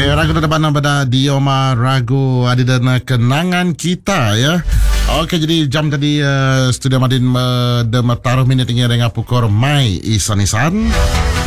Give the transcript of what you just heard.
ragu na dapat pada Dioma ragu ada dana kenangan kita ya. Okey, jadi jam tadi studio Madin de mataruh minit tinggi dengan pukul mai isan-isan.